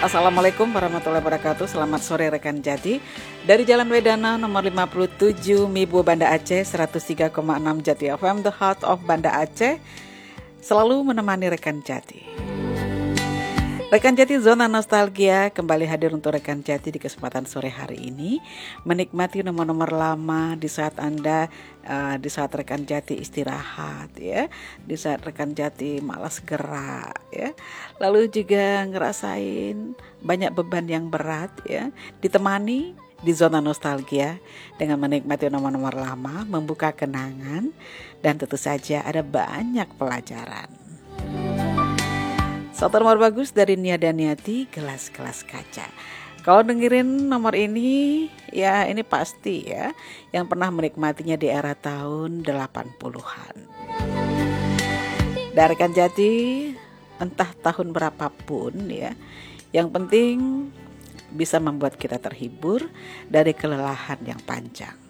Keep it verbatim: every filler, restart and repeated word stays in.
Assalamualaikum warahmatullahi wabarakatuh. Selamat sore rekan Jati. Dari Jalan Wedana nomor lima puluh tujuh Mibo Banda Aceh, seratus tiga koma enam Jati F M, The Heart of Banda Aceh, selalu menemani rekan Jati. Rekan Jati, Zona Nostalgia kembali hadir untuk rekan Jati di kesempatan sore hari ini, menikmati nomor-nomor lama di saat Anda uh, di saat rekan Jati istirahat, ya, di saat rekan Jati malas gerak, ya, lalu juga ngerasain banyak beban yang berat, ya, ditemani di Zona Nostalgia dengan menikmati nomor-nomor lama, membuka kenangan, dan tentu saja ada banyak pelajaran. Satu nomor bagus dari Nia dan Niati, Gelas-Gelas Kaca. Kalau dengerin nomor ini, ya ini pasti ya, yang pernah menikmatinya di era tahun delapan puluhan. Dari rekan Jati, entah tahun berapapun ya, yang penting bisa membuat kita terhibur dari kelelahan yang panjang.